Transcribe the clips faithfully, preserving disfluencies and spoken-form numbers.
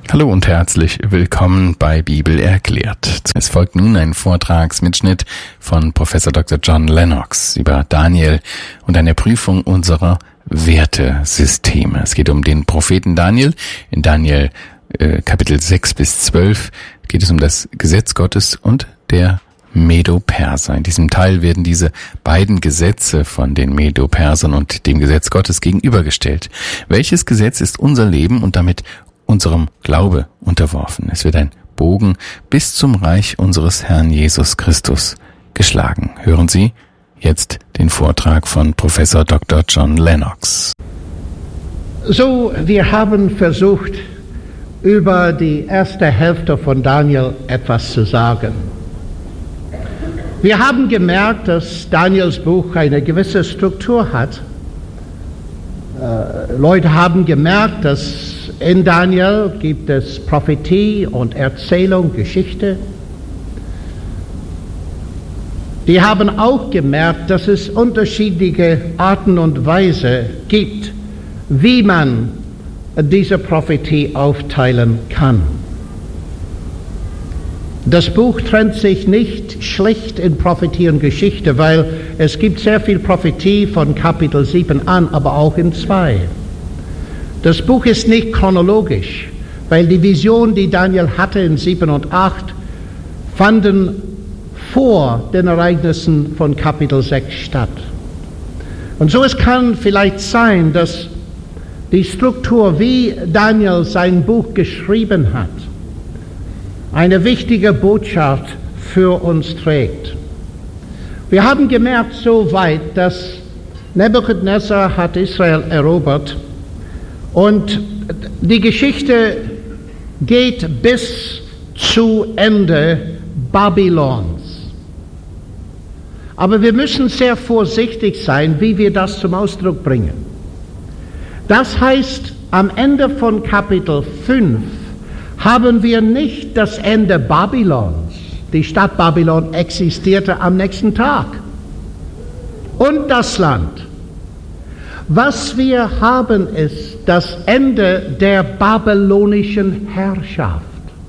Hallo und herzlich willkommen bei Bibel erklärt. Es folgt nun ein Vortragsmitschnitt von Professor Doktor John Lennox über Daniel und eine Prüfung unserer Wertesysteme. Es geht um den Propheten Daniel. In Daniel äh, Kapitel sechs bis zwölf geht es um das Gesetz Gottes und der Medo-Perser. In diesem Teil werden diese beiden Gesetze von den Medo-Persern und dem Gesetz Gottes gegenübergestellt. Welches Gesetz ist unser Leben und damit unserem Glaube unterworfen? Es wird ein Bogen bis zum Reich unseres Herrn Jesus Christus geschlagen. Hören Sie jetzt den Vortrag von Professor Doktor John Lennox. So, wir haben versucht, über die erste Hälfte von Daniel etwas zu sagen. Wir haben gemerkt, dass Daniels Buch eine gewisse Struktur hat. Äh, Leute haben gemerkt, dass in Daniel gibt es Prophetie und Erzählung, Geschichte. Die haben auch gemerkt, dass es unterschiedliche Arten und Weise gibt, wie man diese Prophetie aufteilen kann. Das Buch trennt sich nicht schlicht in Prophetie und Geschichte, weil es gibt sehr viel Prophetie von Kapitel sieben an, aber auch in zwei. Das Buch ist nicht chronologisch, weil die Vision, die Daniel hatte in sieben und acht, fanden vor den Ereignissen von Kapitel sechs statt. Und so es kann vielleicht sein, dass die Struktur, wie Daniel sein Buch geschrieben hat, eine wichtige Botschaft für uns trägt. Wir haben gemerkt soweit, dass Nebukadnezar hat Israel erobert und die Geschichte geht bis zu Ende Babylons. Aber wir müssen sehr vorsichtig sein, wie wir das zum Ausdruck bringen. Das heißt, am Ende von Kapitel fünf haben wir nicht das Ende Babylons. Die Stadt Babylon existierte am nächsten Tag. Und das Land. Was wir haben, ist das Ende der babylonischen Herrschaft.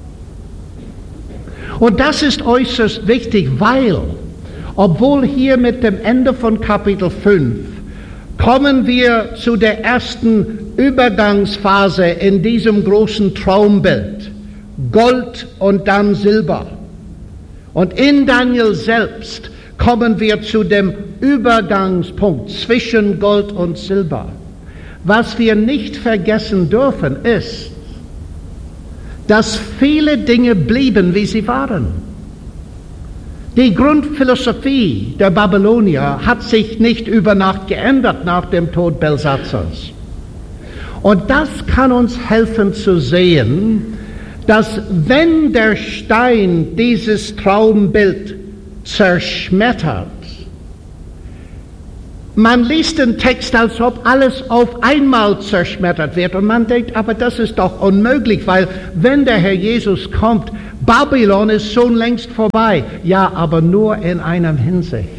Und das ist äußerst wichtig, weil, obwohl hier mit dem Ende von Kapitel fünf kommen wir zu der ersten Übergangsphase in diesem großen Traumbild. Gold und dann Silber. Und in Daniel selbst kommen wir zu dem Übergangspunkt zwischen Gold und Silber. Was wir nicht vergessen dürfen, ist, dass viele Dinge blieben, wie sie waren. Die Grundphilosophie der Babylonier hat sich nicht über Nacht geändert nach dem Tod Belsatzars. Und das kann uns helfen zu sehen, dass wenn der Stein dieses Traumbild zerschmettert, man liest den Text, als ob alles auf einmal zerschmettert wird und man denkt, aber das ist doch unmöglich, weil wenn der Herr Jesus kommt, Babylon ist schon längst vorbei. Ja, aber nur in einer Hinsicht.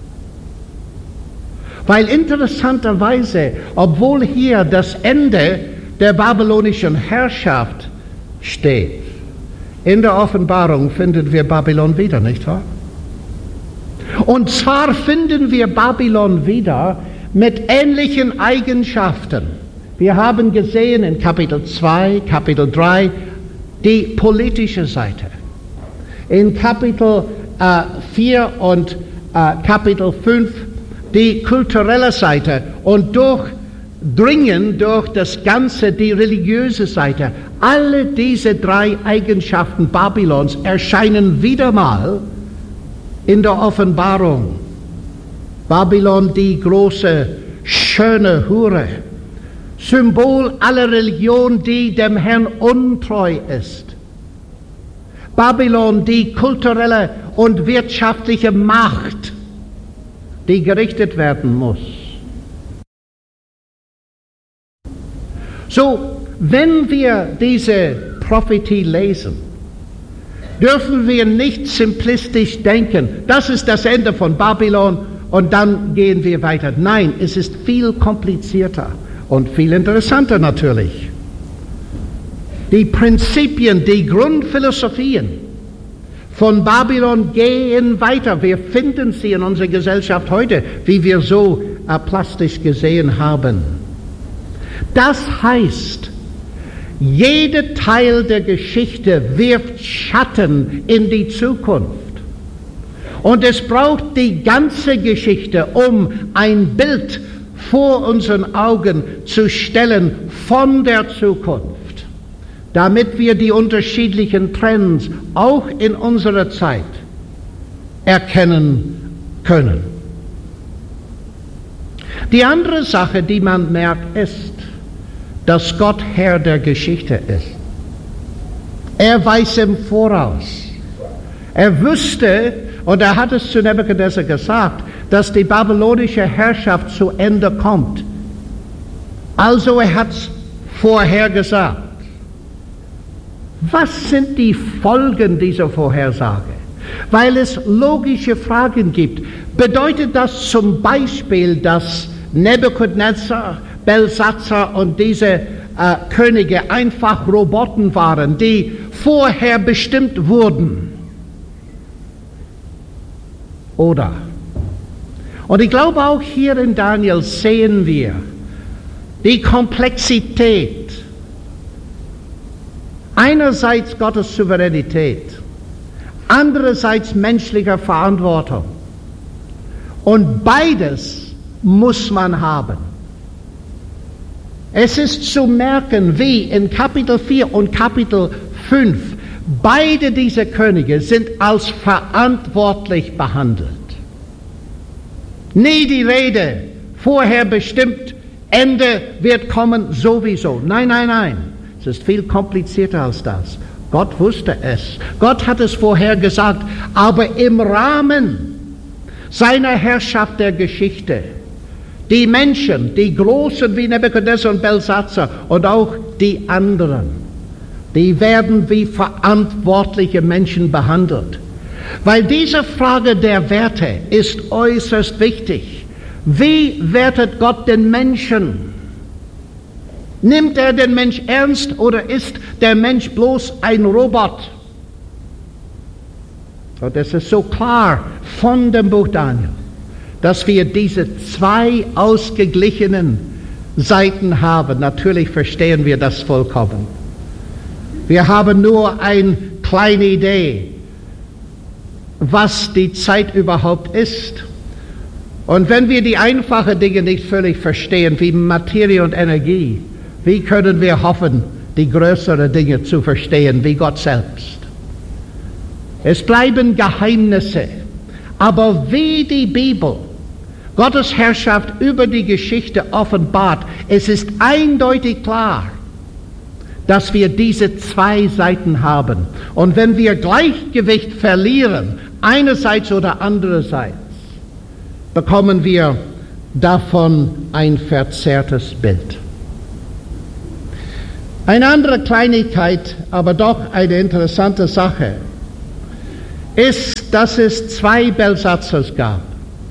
Weil interessanterweise, obwohl hier das Ende der babylonischen Herrschaft steht, in der Offenbarung finden wir Babylon wieder, nicht wahr? Und zwar finden wir Babylon wieder mit ähnlichen Eigenschaften. Wir haben gesehen in Kapitel zwei, Kapitel drei die politische Seite. In Kapitel äh, vier und äh, Kapitel fünf die kulturelle Seite und durchdringen durch das Ganze die religiöse Seite. Alle diese drei Eigenschaften Babylons erscheinen wieder mal in der Offenbarung. Babylon, die große, schöne Hure, Symbol aller Religion, die dem Herrn untreu ist. Babylon, die kulturelle und wirtschaftliche Macht, die gerichtet werden muss. So, wenn wir diese Prophetie lesen, dürfen wir nicht simplistisch denken, das ist das Ende von Babylon und dann gehen wir weiter. Nein, es ist viel komplizierter und viel interessanter natürlich. Die Prinzipien, die Grundphilosophien von Babylon gehen weiter. Wir finden sie in unserer Gesellschaft heute, wie wir so äh, plastisch gesehen haben. Das heißt, jeder Teil der Geschichte wirft Schatten in die Zukunft. Und es braucht die ganze Geschichte, um ein Bild vor unseren Augen zu stellen von der Zukunft, damit wir die unterschiedlichen Trends auch in unserer Zeit erkennen können. Die andere Sache, die man merkt, ist, dass Gott Herr der Geschichte ist. Er weiß im Voraus. Er wusste, und er hat es zu Nebukadnezar gesagt, dass die babylonische Herrschaft zu Ende kommt. Also er hat es vorhergesagt. Was sind die Folgen dieser Vorhersage? Weil es logische Fragen gibt. Bedeutet das zum Beispiel, dass Nebukadnezar, Belshazzar und diese äh, Könige einfach Roboter waren, die vorher bestimmt wurden? Oder? Und ich glaube, auch hier in Daniel sehen wir die Komplexität. Einerseits Gottes Souveränität, andererseits menschlicher Verantwortung. Und beides muss man haben. Es ist zu merken, wie in Kapitel vier und Kapitel fünf beide diese Könige sind als verantwortlich behandelt. Nie die Rede, vorher bestimmt, Ende wird kommen sowieso. Nein, nein, nein. Es ist viel komplizierter als das. Gott wusste es. Gott hat es vorher gesagt, aber im Rahmen seiner Herrschaft der Geschichte. Die Menschen, die Großen wie Nebukadnezar und Belshazzar und auch die anderen, die werden wie verantwortliche Menschen behandelt. Weil diese Frage der Werte ist äußerst wichtig. Wie wertet Gott den Menschen? Nimmt er den Mensch ernst oder ist der Mensch bloß ein Robot? Und es ist so klar von dem Buch Daniel, dass wir diese zwei ausgeglichenen Seiten haben. Natürlich verstehen wir das vollkommen. Wir haben nur eine kleine Idee, was die Zeit überhaupt ist. Und wenn wir die einfachen Dinge nicht völlig verstehen, wie Materie und Energie, wie können wir hoffen, die größeren Dinge zu verstehen, wie Gott selbst? Es bleiben Geheimnisse, aber wie die Bibel Gottes Herrschaft über die Geschichte offenbart, es ist eindeutig klar, dass wir diese zwei Seiten haben. Und wenn wir Gleichgewicht verlieren, einerseits oder andererseits, bekommen wir davon ein verzerrtes Bild. Eine andere Kleinigkeit, aber doch eine interessante Sache, ist, dass es zwei Belshazzars gab.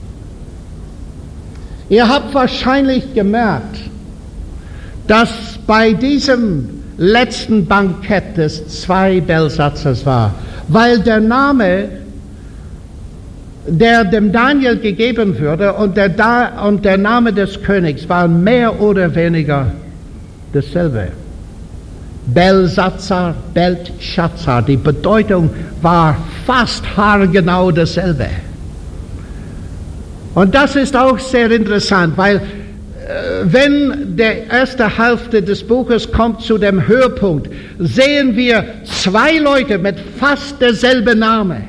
Ihr habt wahrscheinlich gemerkt, dass bei diesem letzten Bankett es zwei Belshazzars war, weil der Name, der dem Daniel gegeben wurde, und der, da und der Name des Königs waren mehr oder weniger dasselbe. Belshazzar, Belshazzar, die Bedeutung war fast haargenau dasselbe. Und das ist auch sehr interessant, weil äh, wenn der erste Hälfte des Buches kommt zu dem Höhepunkt, sehen wir zwei Leute mit fast derselben Name.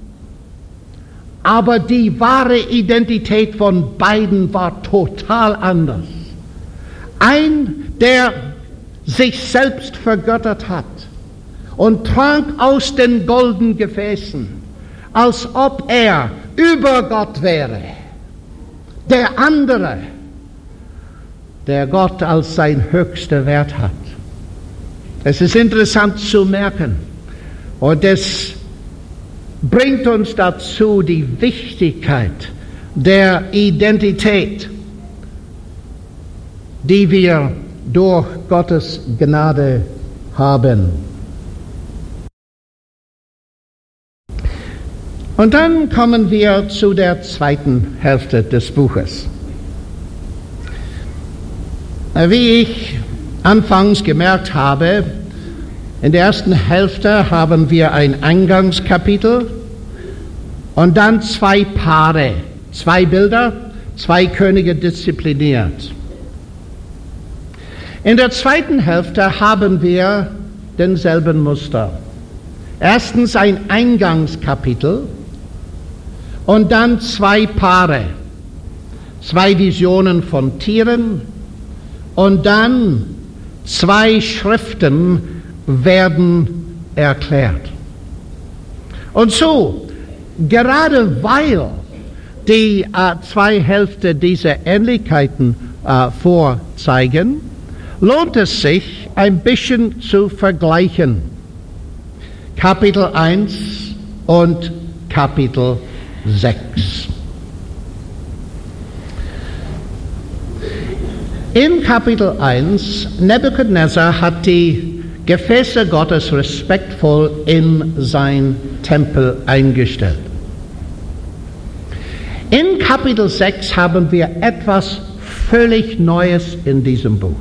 Aber die wahre Identität von beiden war total anders. Ein, der sich selbst vergöttert hat und trank aus den goldenen Gefäßen, als ob er über Gott wäre. Der andere, der Gott als sein höchster Wert hat. Es ist interessant zu merken, und es bringt uns dazu die Wichtigkeit der Identität, die wir durch Gottes Gnade haben. Und dann kommen wir zu der zweiten Hälfte des Buches. Wie ich anfangs gemerkt habe, in der ersten Hälfte haben wir ein Eingangskapitel und dann zwei Paare, zwei Bilder, zwei Könige diszipliniert. In der zweiten Hälfte haben wir denselben Muster. Erstens ein Eingangskapitel und dann zwei Paare, zwei Visionen von Tieren und dann zwei Schriften werden erklärt. Und so, gerade weil die äh, zwei Hälften dieser Ähnlichkeiten äh, vorzeigen, lohnt es sich, ein bisschen zu vergleichen. Kapitel eins und Kapitel sechs. In Kapitel eins, Nebukadnezar hat die Gefäße Gottes respektvoll in sein Tempel eingestellt. In Kapitel sechs haben wir etwas völlig Neues in diesem Buch.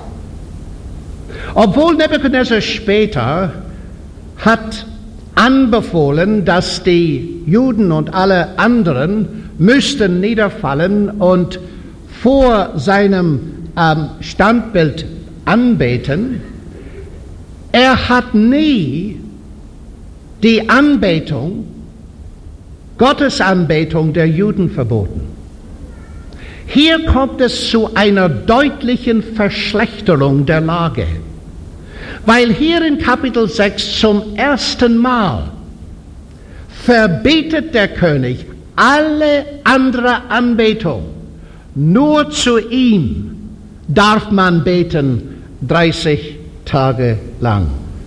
Obwohl Nebukadnezar später hat anbefohlen, dass die Juden und alle anderen müssten niederfallen und vor seinem ähm, Standbild anbeten, er hat nie die Anbetung, Gottes Anbetung der Juden verboten. Hier kommt es zu einer deutlichen Verschlechterung der Lage, weil hier in Kapitel sechs zum ersten Mal verbietet der König alle andere Anbetung. Nur zu ihm darf man beten dreißig Tage lang.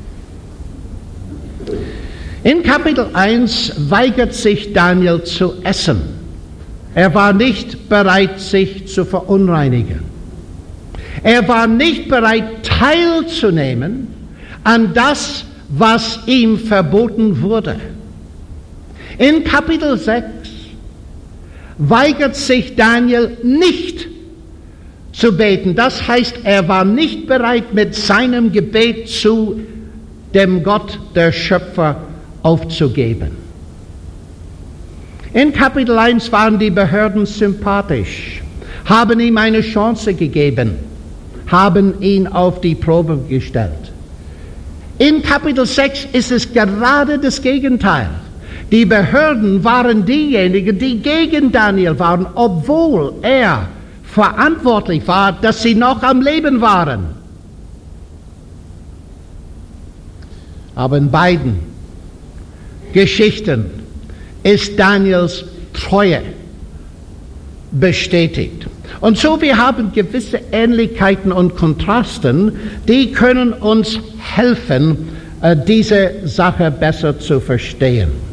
In Kapitel eins weigert sich Daniel zu essen. Er war nicht bereit, sich zu verunreinigen. Er war nicht bereit, teilzunehmen an das, was ihm verboten wurde. In Kapitel sechs weigert sich Daniel nicht zu beten. Das heißt, er war nicht bereit, mit seinem Gebet zu dem Gott der Schöpfer aufzugeben. In Kapitel eins waren die Behörden sympathisch, haben ihm eine Chance gegeben, haben ihn auf die Probe gestellt. In Kapitel sechs ist es gerade das Gegenteil. Die Behörden waren diejenigen, die gegen Daniel waren, obwohl er verantwortlich war, dass sie noch am Leben waren. Aber in beiden Geschichten ist Daniels Treue bestätigt. Und so, wir haben gewisse Ähnlichkeiten und Kontrasten, die können uns helfen, diese Sache besser zu verstehen.